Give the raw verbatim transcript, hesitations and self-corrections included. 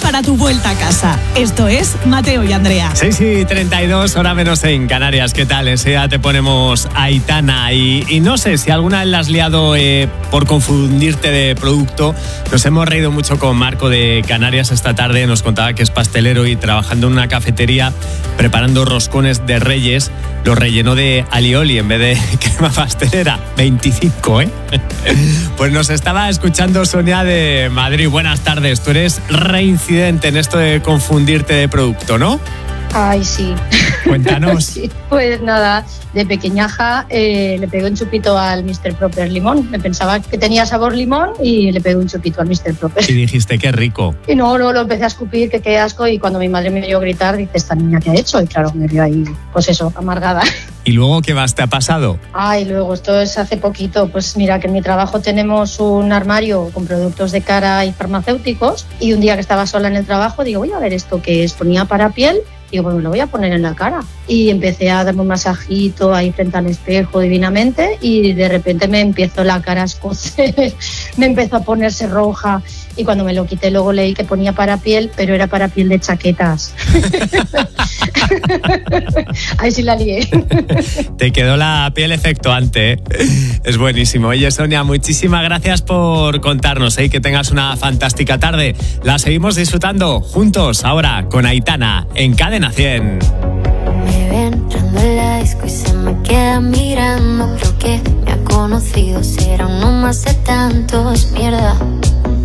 para tu vuelta a casa. Esto es Mateo y Andrea. seis y treinta y dos, hora menos en Canarias. ¿Qué tal? Enseguida te ponemos Aitana. Y, y no sé si alguna vez la has liado eh, por confundirte de producto. Nos hemos reído mucho con Marco de Canarias esta tarde. Nos contaba que es pastelero y trabajando en una cafetería preparando roscones de Reyes. Los rellenó de alioli en vez de crema pastelera. veinticinco, ¿eh? Pues nos estaba escuchando Sonia de Madrid. Buenas tardes. Tú eres reincidente en esto de confundirte de producto, ¿no? Ay, sí. Cuéntanos. Sí. Pues nada, de pequeñaja eh, le pegué un chupito al míster Proper limón. Me pensaba que tenía sabor limón y le pegué un chupito al míster Proper. Y dijiste, qué rico. Y no, no, lo empecé a escupir, que qué asco. Y cuando mi madre me oyó gritar, dice, ¿esta niña qué ha hecho? Y claro, me vio ahí, pues eso, amargada. ¿Y luego qué más te ha pasado? Ay, luego, esto es hace poquito. Pues mira, que en mi trabajo tenemos un armario con productos de cara y farmacéuticos. Y un día que estaba sola en el trabajo, digo, voy a ver esto que es, ponía para piel. Digo, pues me lo voy a poner en la cara. Y empecé a darme un masajito ahí frente al espejo divinamente y de repente me empezó la cara a escocer, me empezó a ponerse roja y cuando me lo quité luego leí que ponía para piel, pero era para piel de chaquetas. Ahí sí la lié. Te quedó la piel efectuante, ¿eh? Es buenísimo. Oye, Sonia, muchísimas gracias por contarnos, ¿eh? Que tengas una fantástica tarde. La seguimos disfrutando juntos ahora con Aitana en Cadena cien. Me ve entrando en la disco y se me queda mirando. Creo que me ha conocido, será uno más de tantos, mierda.